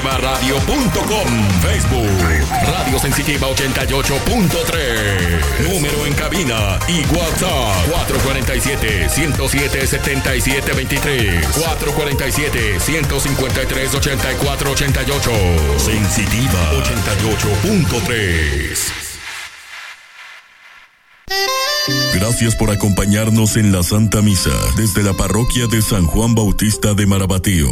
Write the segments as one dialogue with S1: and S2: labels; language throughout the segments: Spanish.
S1: Radio.com, Facebook, Radio Sensitiva 88.3, número en cabina y WhatsApp 447-107-7723, 447-153-8488, Sensitiva 88.3. Gracias por acompañarnos en la Santa Misa desde la parroquia de San Juan Bautista de Marabatío.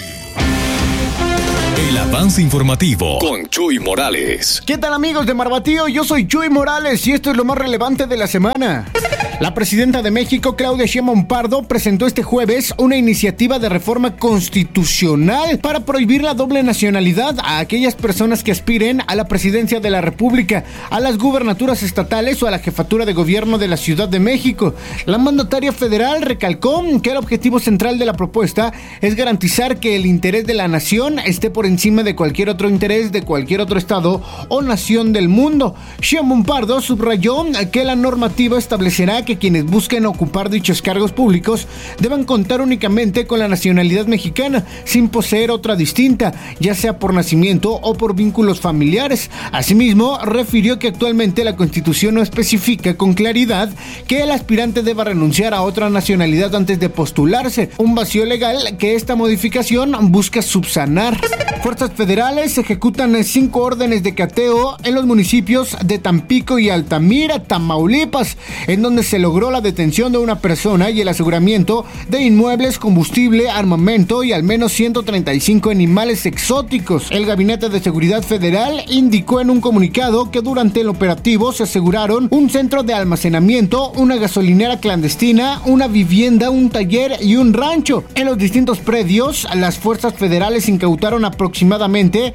S1: El avance informativo con Chuy Morales.
S2: ¿Qué tal, amigos de Marabatío? Yo soy Chuy Morales y esto es lo más relevante de la semana. La presidenta de México, Claudia Sheinbaum Pardo, presentó este jueves una iniciativa de reforma constitucional para prohibir la doble nacionalidad a aquellas personas que aspiren a la presidencia de la República, a las gubernaturas estatales o a la jefatura de gobierno de la Ciudad de México. La mandataria federal recalcó que el objetivo central de la propuesta es garantizar que el interés de la nación esté por encima de cualquier otro interés de cualquier otro estado o nación del mundo. Sheinbaum Pardo subrayó que la normativa establecerá que quienes busquen ocupar dichos cargos públicos deban contar únicamente con la nacionalidad mexicana, sin poseer otra distinta, ya sea por nacimiento o por vínculos familiares. Asimismo, refirió que actualmente la Constitución no especifica con claridad que el aspirante deba renunciar a otra nacionalidad antes de postularse, un vacío legal que esta modificación busca subsanar. Fuerzas federales ejecutan 5 órdenes de cateo en los municipios de Tampico y Altamira, Tamaulipas, en donde se logró la detención de una persona y el aseguramiento de inmuebles, combustible, armamento y al menos 135 animales exóticos. El Gabinete de Seguridad Federal indicó en un comunicado que durante el operativo se aseguraron un centro de almacenamiento, una gasolinera clandestina, una vivienda, un taller y un rancho. En los distintos predios, las fuerzas federales incautaron aproximadamente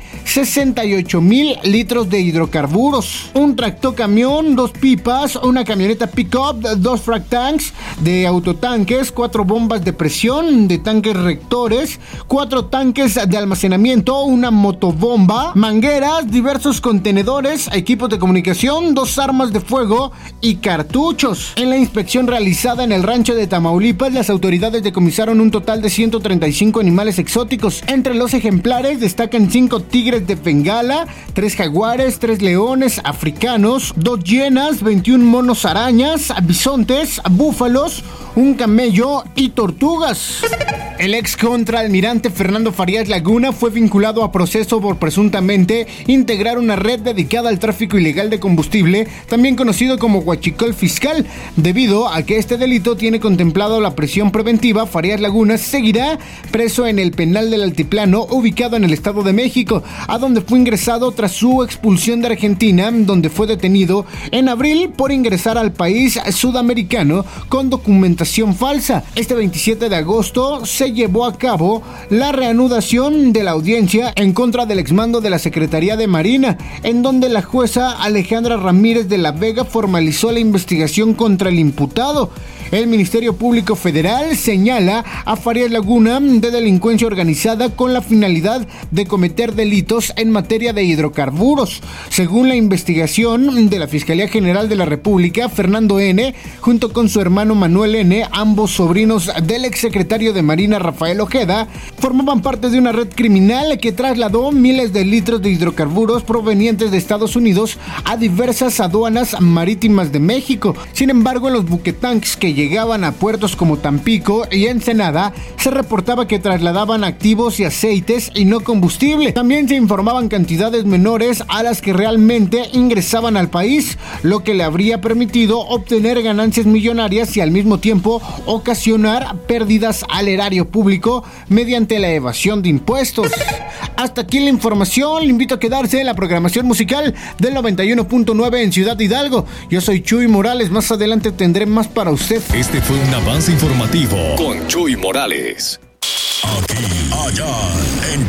S2: 68,000 litros de hidrocarburos, un tractocamión, 2 pipas, una camioneta pick-up, 2 frac tanks de autotanques, 4 bombas de presión de tanques rectores, 4 tanques de almacenamiento, una motobomba, mangueras, diversos contenedores, equipos de comunicación, 2 armas de fuego y cartuchos. En la inspección realizada en el rancho de Tamaulipas, las autoridades decomisaron un total de 135 animales exóticos. Entre los ejemplares destacan 5 tigres de Bengala, 3 jaguares, 3 leones africanos, 2 hienas, 21 monos arañas, bisontes, búfalos, un camello y tortugas. El ex contraalmirante Fernando Farías Laguna fue vinculado a proceso por presuntamente integrar una red dedicada al tráfico ilegal de combustible, también conocido como huachicol fiscal. Debido a que este delito tiene contemplado la prisión preventiva, Farías Laguna seguirá preso en el penal del Altiplano, ubicado en el Estado de México, a donde fue ingresado tras su expulsión de Argentina, donde fue detenido en abril por ingresar al país sudamericano con documentación falsa. Este 27 de agosto se llevó a cabo la reanudación de la audiencia en contra del exmando de la Secretaría de Marina, en donde la jueza Alejandra Ramírez de la Vega formalizó la investigación contra el imputado. El Ministerio Público Federal señala a Farías Laguna de delincuencia organizada con la finalidad de cometer delitos en materia de hidrocarburos. Según la investigación de la Fiscalía General de la República, Fernando N., junto con su hermano Manuel N., ambos sobrinos del exsecretario de Marina Rafael Ojeda, formaban parte de una red criminal que trasladó miles de litros de hidrocarburos provenientes de Estados Unidos a diversas aduanas marítimas de México. Sin embargo, en los buquetanques que llegaban a puertos como Tampico y Ensenada, se reportaba que trasladaban activos y aceites y no combustible. También se informaban cantidades menores a las que realmente ingresaban al país, lo que le habría permitido obtener ganancias millonarias y al mismo tiempo ocasionar pérdidas al erario público mediante la evasión de impuestos. Hasta aquí la información. Le invito a quedarse en la programación musical del 91.9 en Ciudad Hidalgo. Yo soy Chuy Morales. Más adelante tendré más para usted.
S1: Este fue un avance informativo con Chuy Morales. Aquí, allá, en